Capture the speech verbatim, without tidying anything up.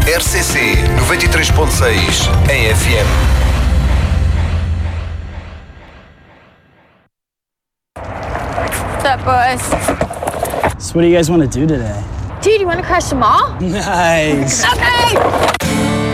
R C C noventa e três ponto seis em F M. What's up, boys? So what do you guys want to do today? Dude, you want to crash the mall? Nice. Okay!